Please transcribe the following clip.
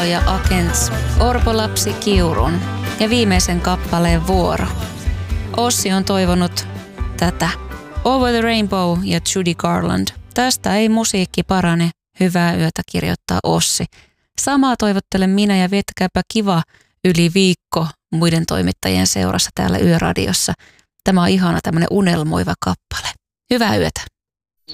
ja Akents, Orpolapsi Kiurun ja viimeisen kappaleen vuoro. Ossi on toivonut tätä. Over the Rainbow ja Judy Garland. Tästä ei musiikki parane. Hyvää yötä, kirjoittaa Ossi. Samaa toivottelen minä ja viettäkääpä kiva yli viikko muiden toimittajien seurassa täällä Yöradiossa. Tämä on ihana tämmöinen unelmoiva kappale. Hyvää yötä.